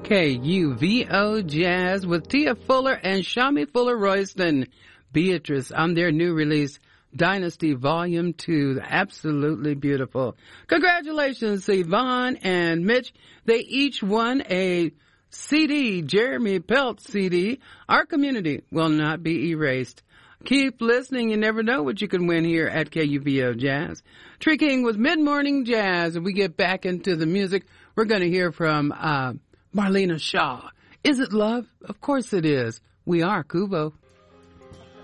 KUVO Jazz with Tia Fuller and Shami Fuller Royston. Beatrice on their new release, Dynasty Volume 2. Absolutely beautiful. Congratulations to Yvonne and Mitch. They each won a CD, Jeremy Pelt CD. Our community will not be erased. Keep listening. You never know what you can win here at KUVO Jazz. Tree King with Mid-Morning Jazz. If we get back into the music, we're going to hear from Marlena Shaw. Is it love? Of course it is. We are Kuvo.